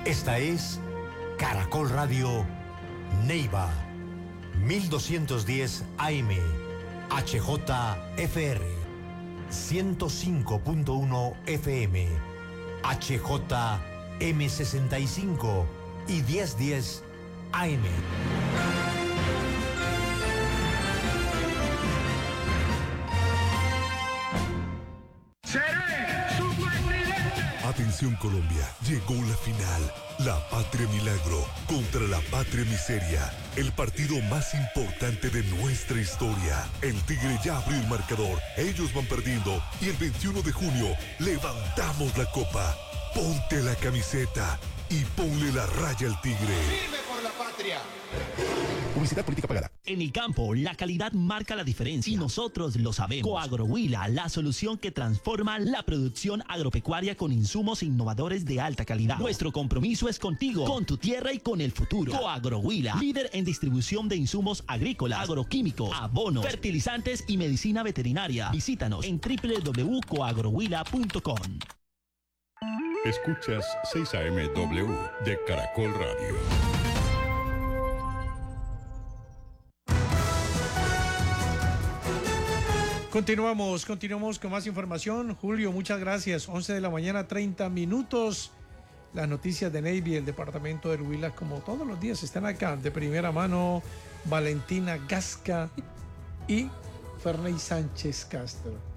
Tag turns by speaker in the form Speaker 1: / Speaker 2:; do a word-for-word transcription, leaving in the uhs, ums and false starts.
Speaker 1: Esta es Caracol Radio Neiva, mil doscientos diez A M, H J F R, ciento cinco punto uno F M, H J M sesenta y cinco y mil diez A M.
Speaker 2: Atención Colombia, llegó la final. La Patria Milagro contra la Patria Miseria. El partido más importante de nuestra historia. El Tigre ya abrió el marcador. Ellos van perdiendo. Y el veintiuno de junio levantamos la copa. Ponte la camiseta y ponle la raya al Tigre.
Speaker 3: ¡Firme por la patria!
Speaker 2: Publicidad política pagada.
Speaker 4: En el campo, la calidad marca la diferencia y nosotros lo sabemos. Coagrohuila, la solución que transforma la producción agropecuaria con insumos innovadores de alta calidad. Nuestro compromiso es contigo, con tu tierra y con el futuro. Coagrohuila, líder en distribución de insumos agrícolas, agroquímicos, abonos, fertilizantes y medicina veterinaria. Visítanos en doble u doble u doble u punto coagrohuila punto com.
Speaker 5: Escuchas seis A M W de Caracol Radio.
Speaker 6: Continuamos, continuamos con más información. Julio, muchas gracias. once de la mañana, treinta minutos. Las noticias de Neiva, el departamento del Huila, como todos los días, están acá de primera mano. Valentina Gasca y Ferney Sánchez Castro.